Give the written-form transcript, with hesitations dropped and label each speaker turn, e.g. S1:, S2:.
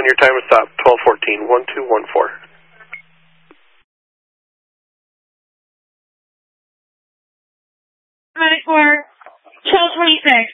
S1: your time is stop. 1214, 1214.
S2: Ready for 1226.